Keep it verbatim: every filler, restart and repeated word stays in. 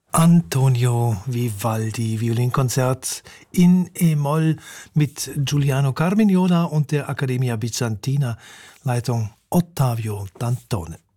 Antonio Vivaldi, Violinkonzert in E-Moll mit Giuliano Carmignola und der Accademia Bizantina, Leitung Ottavio Dantone.